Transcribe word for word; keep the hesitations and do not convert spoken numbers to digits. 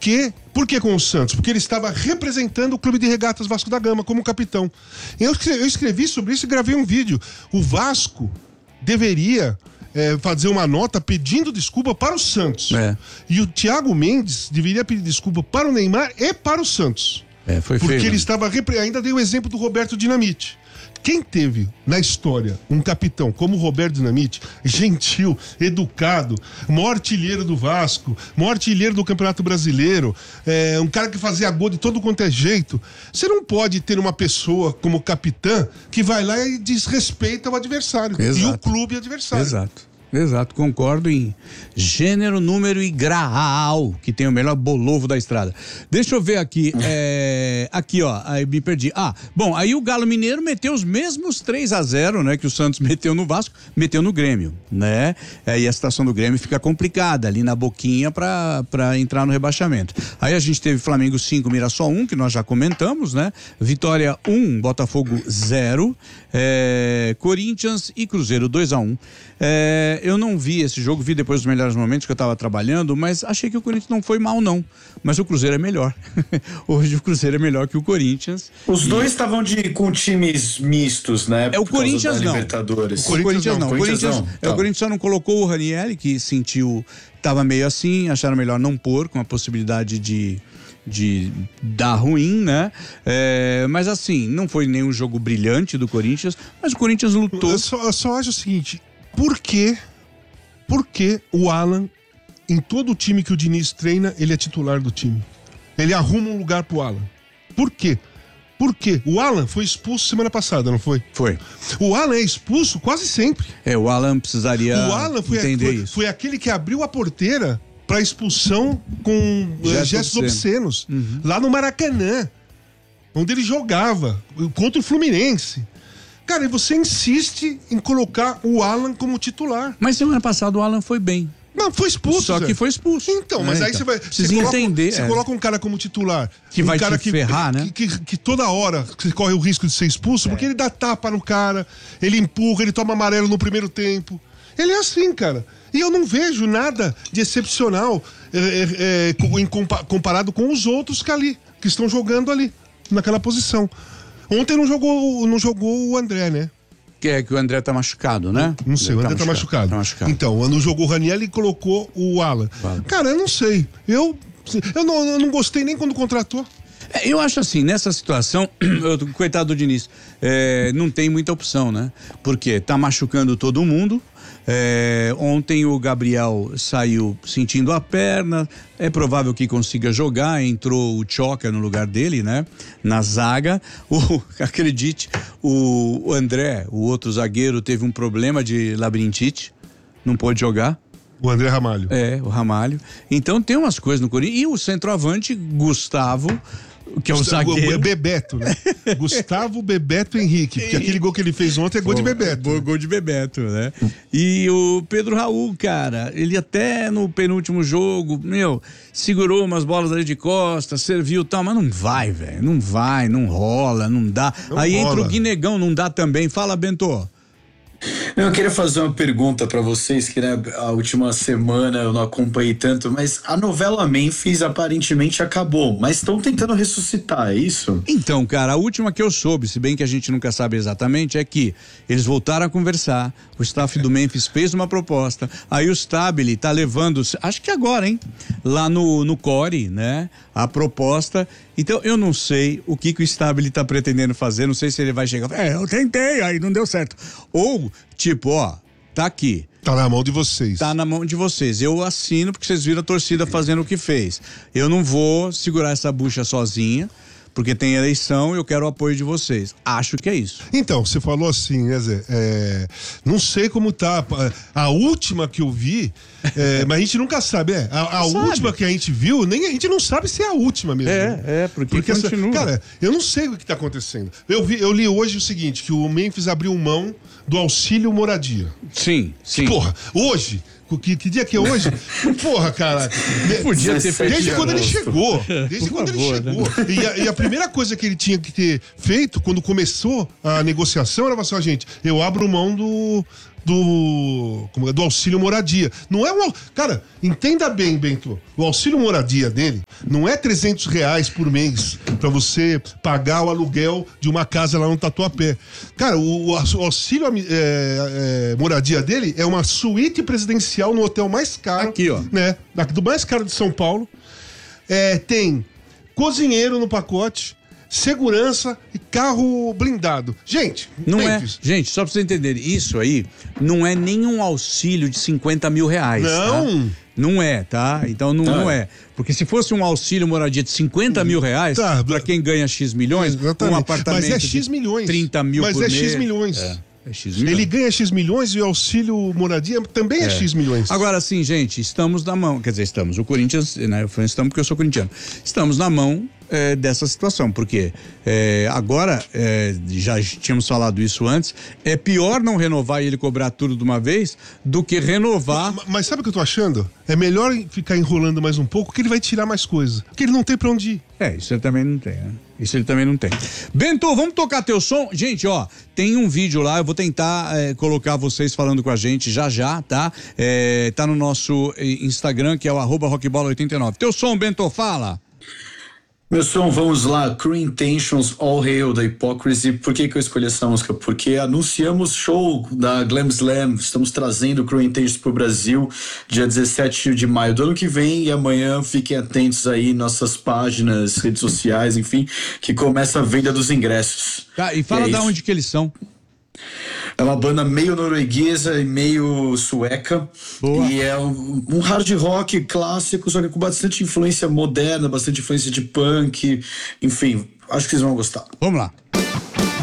quê? Por que com o Santos? Porque ele estava representando o Clube de Regatas Vasco da Gama como capitão. Eu escrevi, eu escrevi sobre isso e gravei um vídeo. O Vasco deveria é, fazer uma nota pedindo desculpa para o Santos. É. E o Thiago Mendes deveria pedir desculpa para o Neymar e para o Santos. É, foi Porque feio, ele né? estava... Repre... Ainda dei o exemplo do Roberto Dinamite. Quem teve na história um capitão como o Roberto Dinamite, gentil, educado, maior artilheiro do Vasco, maior artilheiro do Campeonato Brasileiro, é, um cara que fazia gol de todo quanto é jeito, você não pode ter uma pessoa como capitã que vai lá e desrespeita o adversário. Exato. E o clube adversário. Exato. Exato, concordo em gênero, número e grau, que tem o melhor bolovo da estrada. Deixa eu ver aqui, é, aqui ó, aí me perdi. Ah, bom, aí o Galo Mineiro meteu os mesmos três a zero, né, que o Santos meteu no Vasco, meteu no Grêmio, né? É, e a situação do Grêmio fica complicada ali na boquinha pra, pra entrar no rebaixamento. Aí a gente teve Flamengo cinco, Mirassol um, que nós já comentamos, né? Vitória um, Botafogo zero, é, Corinthians e Cruzeiro dois a um. É, eu não vi esse jogo, vi depois dos melhores momentos que eu tava trabalhando, mas achei que o Corinthians não foi mal não, mas o Cruzeiro é melhor. Hoje o Cruzeiro é melhor que o Corinthians. Os dois estavam de com times mistos, né? É o Corinthians não. Libertadores. O Corinthians não. O Corinthians, não. é, o Corinthians só não colocou o Ranieri, que sentiu, tava meio assim, acharam melhor não pôr, com a possibilidade de de dar ruim, né? É, mas assim, não foi nenhum jogo brilhante do Corinthians, mas o Corinthians lutou. Eu só, eu só acho o seguinte, por que por que o Alan, em todo o time que o Diniz treina, ele é titular do time? Ele arruma um lugar pro Alan. Por quê? Por quê? O Alan foi expulso semana passada, não foi? Foi. O Alan é expulso quase sempre. É, o Alan precisaria o Alan foi, entender foi, isso. foi aquele que abriu a porteira para expulsão com gestos, gestos obscenos, uhum. lá no Maracanã, onde ele jogava contra o Fluminense. Cara, e você insiste em colocar o Alan como titular. Mas semana passada o Alan foi bem. Não, foi expulso. Só Zé. que foi expulso. Então, mas é, aí então. você vai. Precisa você coloca, entender. Você é. coloca um cara como titular. Que um vai cara te que, ferrar, né? Que, que, que toda hora você corre o risco de ser expulso, é. porque ele dá tapa no cara, ele empurra, ele toma amarelo no primeiro tempo. Ele é assim, cara. E eu não vejo nada de excepcional é, é, é, em compa- comparado com os outros que ali, que estão jogando ali, naquela posição. Ontem não jogou, não jogou o André, né? Que é que o André tá machucado, né? Não sei, o André tá, tá, machucado. machucado. tá machucado. Então, quando jogou o Raniel e colocou o Alan. Vale. Cara, eu não sei. Eu, eu, não, eu não gostei nem quando contratou. É, eu acho assim, nessa situação, eu, coitado do Diniz, é, não tem muita opção, né? Porque tá machucando todo mundo. É, ontem o Gabriel saiu sentindo a perna, é provável que consiga jogar, entrou o Choca no lugar dele, né? Na zaga, o, acredite, o, o André, o outro zagueiro, teve um problema de labirintite, não pôde jogar. O André Ramalho. É, o Ramalho. Então tem umas coisas no Corinthians. E o centroavante, Gustavo, que é o zagueiro. O Bebeto, né? Gustavo Bebeto Henrique, porque aquele gol que ele fez ontem é gol Pô, de Bebeto. Gol, gol de Bebeto, né? E o Pedro Raul, cara, ele até no penúltimo jogo, meu, segurou umas bolas ali de costas, serviu e tal, mas não vai, velho, não vai, não rola, não dá. Não Aí rola. Entra o Guinegão, não dá também. Fala, Bento. Eu queria fazer uma pergunta pra vocês, que né, a última semana eu não acompanhei tanto, mas a novela Memphis aparentemente acabou, mas estão tentando ressuscitar, é isso? Então, cara, a última que eu soube, se bem que a gente nunca sabe exatamente, é que eles voltaram a conversar, o staff do Memphis fez uma proposta, aí o Stabile tá levando, acho que agora, hein, lá no, no Core, né, a proposta. Então, eu não sei o que, que o Stabile tá pretendendo fazer, não sei se ele vai chegar, é, eu tentei, aí não deu certo. Ou, tipo, ó, tá aqui. Tá na mão de vocês. Tá na mão de vocês. Eu assino porque vocês viram a torcida fazendo o que fez. Eu não vou segurar essa bucha sozinha, porque tem eleição e eu quero o apoio de vocês. Acho que é isso. Então, você falou assim, né, Zé? É, não sei como tá. A última que eu vi, é, mas a gente nunca sabe. É, a a sabe. última que a gente viu, nem a gente não sabe se é a última mesmo. É, é, porque, porque continua. Essa, cara, eu não sei o que tá acontecendo. Eu, vi, eu li hoje o seguinte, que o Memphis abriu mão do auxílio moradia. Sim, sim. Porra, hoje, Que, que dia que é hoje? Porra, cara. Podia ter feito. Desde quando ele agosto. chegou. Desde Por quando favor, ele chegou. Né? E, a, e a primeira coisa que ele tinha que ter feito quando começou a negociação era assim, ó, gente, eu abro mão do. Do, como é, do auxílio moradia. Não é um. Cara, entenda bem, Bento. O auxílio moradia dele não é trezentos reais por mês pra você pagar o aluguel de uma casa lá no Tatuapé. Cara, o, o auxílio é, é, moradia dele é uma suíte presidencial no hotel mais caro. Aqui, ó. Né? Do mais caro de São Paulo. É, tem cozinheiro no pacote. Segurança e carro blindado. Gente, não é. Memphis. Gente, só pra você entender, isso aí não é nenhum auxílio de cinquenta mil reais. Não. Tá? Não é, tá? Então não, Tá. não é. Porque se fosse um auxílio moradia de cinquenta mil reais, Tá. pra quem ganha X milhões, Exatamente. um apartamento Mas é X de milhões. trinta mil Mas por é mês. X milhões. É, é X milhões. Ele ganha X milhões e o auxílio moradia também é, É. X milhões. Agora sim, gente, estamos na mão, quer dizer, estamos, o Corinthians, né, eu falei estamos porque eu sou corintiano, estamos na mão é, dessa situação, porque é, agora, é, já tínhamos falado isso antes, é pior não renovar e ele cobrar tudo de uma vez do que renovar. Mas, mas sabe o que eu tô achando? É melhor ficar enrolando mais um pouco que ele vai tirar mais coisa. Porque ele não tem pra onde ir. É, isso ele também não tem, né? Isso ele também não tem. Bento, vamos tocar teu som? Gente, ó, tem um vídeo lá, eu vou tentar é, colocar vocês falando com a gente já já, tá? É, tá no nosso Instagram, que é o arroba rockbola oitenta e nove. Teu som, Bento, fala. Meu som, vamos lá, Cruel Intentions, All Hail, da Hypocrisy. Por que que eu escolhi essa música? Porque anunciamos show da Glam Slam, estamos trazendo Cruel Intentions pro Brasil, dia dezessete de maio do ano que vem, e amanhã fiquem atentos aí, nossas páginas, redes sociais, enfim, que começa a venda dos ingressos. Tá, e fala é da isso. onde que eles são. É uma banda meio norueguesa e meio sueca. Boa. E é um, um hard rock clássico, só que com bastante influência moderna, bastante influência de punk. Enfim, acho que vocês vão gostar. Vamos lá.